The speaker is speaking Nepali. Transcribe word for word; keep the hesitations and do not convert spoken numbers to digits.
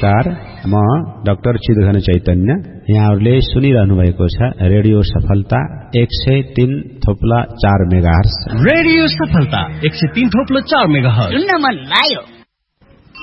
नमस्कार, म डाक्टर चिदघन चैतन्य। यहाँहरूले सुनिरहनु भएको छ रेडियो सफलता एक सय तीन थोप्ला चार मेगाहर्ज। रेडियो सफलता एक सय तीन थोप्लो चार मेगाहर्ज सुन्न मन लाग्यो।